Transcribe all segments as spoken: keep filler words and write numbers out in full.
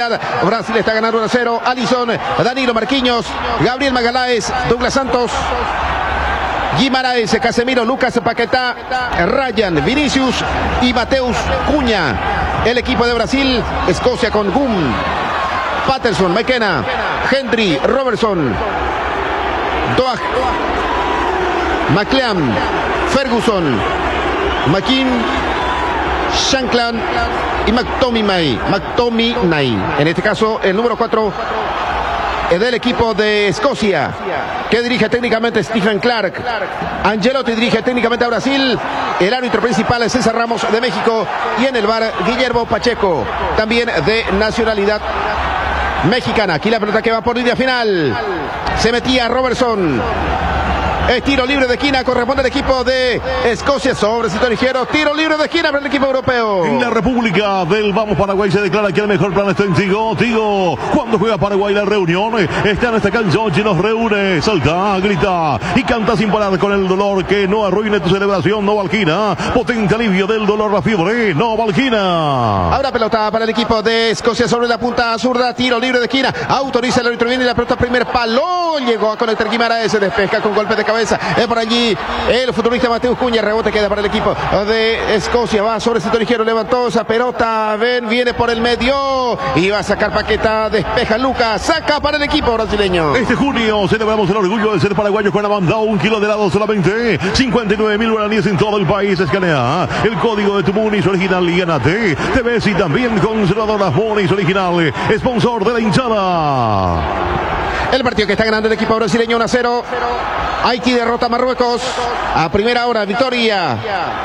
velocidad. Brasil está ganando uno a cero. Alisson, Danilo, Marquinhos, Gabriel Magalhães, Douglas Santos, Guimaraes, Casemiro, Lucas Paquetá, Ryan, Vinicius y Mateus Cunha. El equipo de Brasil, Escocia con Gum, Patterson, McKenna, Henry, Robertson, Doag, McLean, Ferguson, McKean, Shankland y McTominay. McTominay. En este caso, el número cuatro del equipo de Escocia, que dirige técnicamente Stephen Clark. Angelotti dirige técnicamente a Brasil. El árbitro principal es César Ramos de México. Y en el bar, Guillermo Pacheco, también de nacionalidad mexicana. Aquí la pelota que va por línea final. Se metía Robertson. Es tiro libre de esquina, corresponde al equipo de Escocia sobre el sector ligero. Tiro libre de esquina para el equipo europeo. En la República del Vamos Paraguay se declara que el mejor plan está en Tigo. Tigo, cuando juega Paraguay la reunión, está en esta canción y nos reúne. Salta, grita y canta sin parar con el dolor. Que no arruine tu celebración, Novalgina. Potente alivio del dolor, la fiebre, Novalgina. Ahora pelota para el equipo de Escocia sobre la punta zurda. Tiro libre de esquina. Autoriza el árbitro, viene la pelota primer palo. Llegó a conectar Guimaraes, se despeja con golpe de cabeza. Es por allí el futbolista Mateus Cunha. Rebote queda para el equipo de Escocia. Va sobre el sector ligero. Levantó esa pelota. Ven, viene por el medio. Y va a sacar Paquetá. Despeja Lucas. Saca para el equipo brasileño. Este junio celebramos el orgullo de ser paraguayos con la banda. Un kilo de helado solamente. cincuenta y nueve mil guaraníes en todo el país. Escanea el código de tu Munis original y gánate. T V y también conservadoras Munis original. Sponsor de la hinchada. El partido que está ganando el equipo brasileño uno a cero. Haití derrota a Marruecos. A primera hora, victoria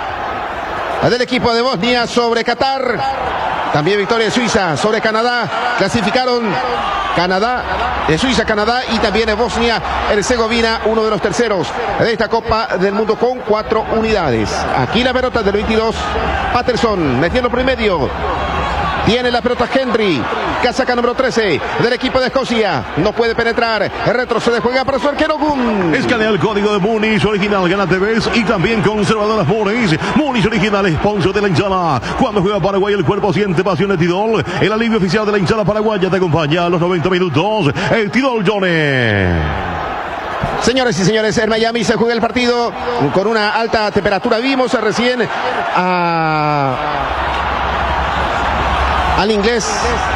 del equipo de Bosnia sobre Qatar. También victoria de Suiza sobre Canadá. Clasificaron Canadá, de Suiza, Canadá y también de Bosnia Herzegovina, uno de los terceros de esta Copa del Mundo con cuatro unidades. Aquí la pelota del veintidós. Patterson metiendo por el medio. Tiene la pelota Henry, casaca número trece del equipo de Escocia. No puede penetrar. Retrocede, juega para su arquero Gum. Escanea el código de Munis original, gana T V y también conservadoras Munis. Munis original, sponsor de la hinchada. Cuando juega Paraguay, el cuerpo siente pasión de Tidol. El alivio oficial de la hinchada paraguaya te acompaña a los noventa minutos. El Tidol Johnny. Señores y señores, en Miami se juega el partido con una alta temperatura. Vimos recién a... al inglés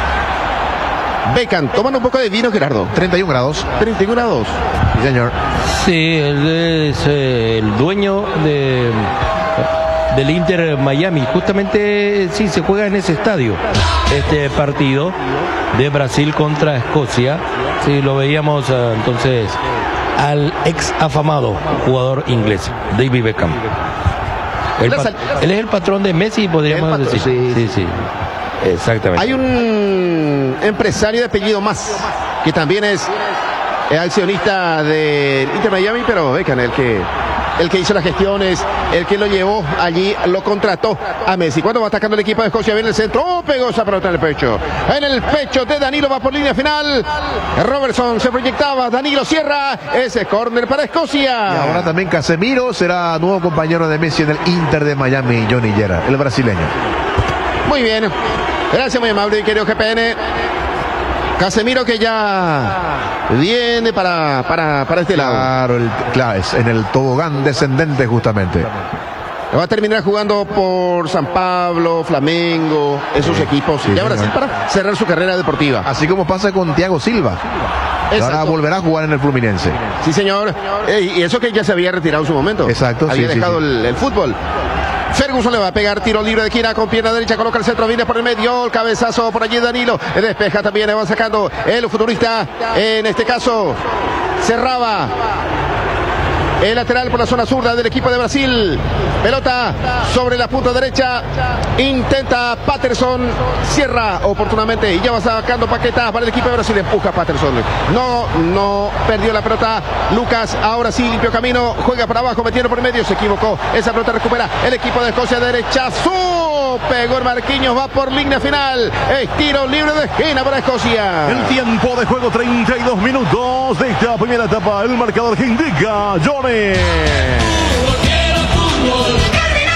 Beckham tomando un poco de vino, Gerardo. treinta y un grados. treinta y un grados. Sí, señor. Sí, él es eh, el dueño de del Inter Miami. Justamente sí se juega en ese estadio este partido de Brasil contra Escocia. Sí, lo veíamos uh, entonces al ex afamado jugador inglés David Beckham. El pat- él es el patrón de Messi, podríamos patrón, decir. sí. sí, sí. Exactamente. Hay un empresario de apellido Más que también es accionista de Inter Miami, pero Beckham, el que el que hizo las gestiones, el que lo llevó allí, lo contrató a Messi. Cuando va atacando el equipo de Escocia, viene el centro, oh, pegó esa pelota en el pecho. En el pecho de Danilo, va por línea final. Robertson se proyectaba, Danilo cierra, ese córner para Escocia. Y ahora también Casemiro será nuevo compañero de Messi en el Inter de Miami, Johnny Llera, el brasileño. Muy bien, gracias, muy amable, querido G P N. Casemiro que ya viene para, para, para este lado. Claro, el, claro, es en el tobogán descendente justamente. Va a terminar jugando por San Pablo, Flamengo, esos sí, equipos. Sí, ya Brasil para cerrar su carrera deportiva. Así como pasa con Thiago Silva. Ahora volverá a jugar en el Fluminense. Sí, señor. Eh, y eso que ya se había retirado en su momento. Exacto. Había sí, dejado sí, sí. El, el fútbol. Ferguson le va a pegar tiro libre de esquina con pierna derecha, coloca el centro, viene por el medio, el cabezazo por allí Danilo, despeja también, le va sacando el futbolista, en este caso cerraba el lateral por la zona zurda del equipo de Brasil. Pelota sobre la punta derecha, intenta Patterson, cierra oportunamente y ya va sacando Paquetá para el equipo de Brasil. Empuja Patterson, no, no perdió la pelota Lucas, ahora sí limpió camino, juega para abajo, metiendo por el medio, se equivocó, esa pelota recupera el equipo de Escocia, derechazo, pegó el Marquinhos, va por línea final, es tiro libre de esquina para Escocia. El tiempo de juego, treinta y dos minutos de esta primera etapa, el marcador que indica Johnny.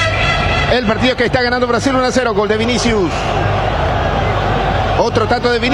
El partido que está ganando Brasil uno a cero, gol de Vinicius. Otro tanto de Vinicius.